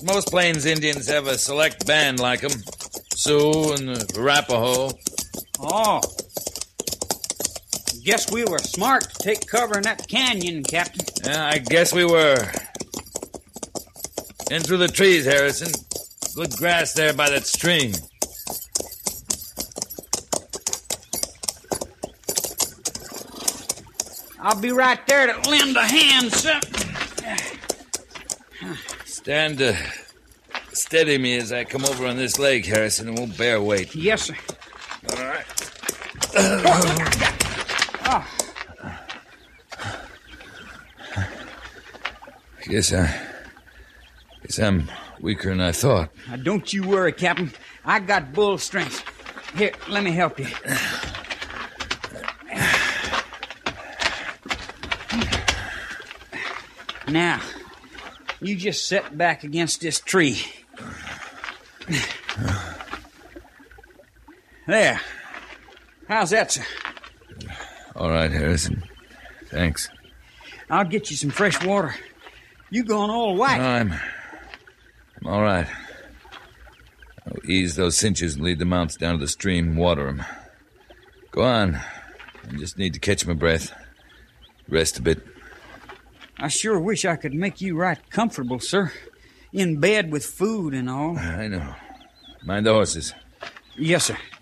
Most Plains Indians have a select band like them. Sioux and the Arapaho. Oh. Guess we were smart to take cover in that canyon, Captain. Yeah, I guess we were. In through the trees, Harrison. Good grass there by that stream. I'll be right there to lend a hand, sir. Stand steady me as I come over on this leg, Harrison. It won't bear weight. Yes, sir. All right. Guess I'm weaker than I thought. Now, don't you worry, Captain. I got bull strength. Here, let me help you. Now, you just sit back against this tree. There. How's that, sir? All right, Harrison. Thanks. I'll get you some fresh water. You going all white. I'm all right. I'll ease those cinches and lead the mounts down to the stream and water them. Go on. I just need to catch my breath. Rest a bit. I sure wish I could make you right comfortable, sir. In bed with food and all. I know. Mind the horses. Yes, sir.